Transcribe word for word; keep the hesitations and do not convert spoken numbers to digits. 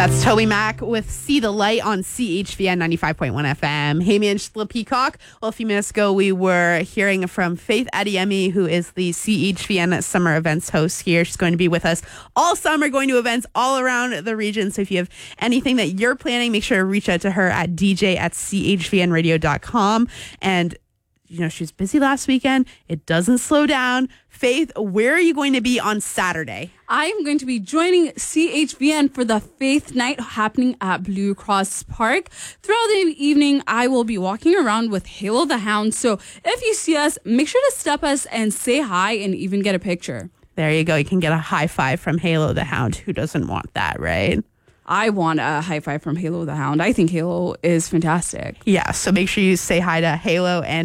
That's Toby Mac with See the Light on C H V N ninety-five point one F M. Hey, man, Angela Peacock. Well, a few minutes ago, we were hearing from Faith Adeyemi, who is the C H V N summer events host here. She's going to be with us all summer, going to events all around the region. So if you have anything that you're planning, make sure to reach out to her at d j at c h v n radio dot com. And you know, she was busy last weekend. It doesn't slow down. Faith, where are you going to be on Saturday? I'm going to be joining C H V N for the Faith Night happening at Blue Cross Park. Throughout the evening, I will be walking around with Halo the Hound. So if you see us, make sure to stop us and say hi and even get a picture. There you go. You can get a high five from Halo the Hound. Who doesn't want that, right? I want a high five from Halo the Hound. I think Halo is fantastic. Yeah, so make sure you say hi to Halo and